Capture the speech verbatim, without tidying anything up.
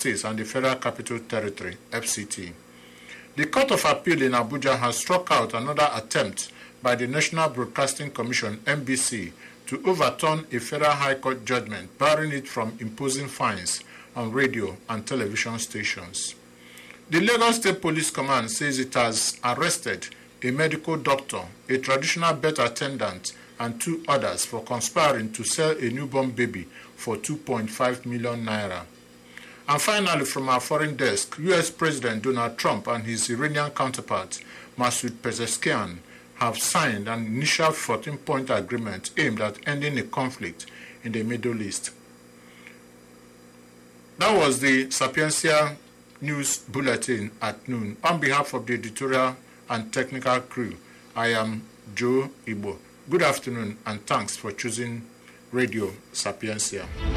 States and the Federal Capital Territory, F C T. The Court of Appeal in Abuja has struck out another attempt by the National Broadcasting Commission, N B C, to overturn a Federal High Court judgment barring it from imposing fines on radio and television stations. The Lagos State Police Command says it has arrested a medical doctor, a traditional birth attendant, and two others for conspiring to sell a newborn baby for two point five million naira. And finally, from our foreign desk, U S President Donald Trump and his Iranian counterpart, Masoud Pezeshkian, have signed an initial fourteen-point agreement aimed at ending a conflict in the Middle East. That was the Sapientia News Bulletin at noon. On behalf of the editorial and technical crew, I am Joe Igbo. Good afternoon and thanks for choosing Radio Sapientia.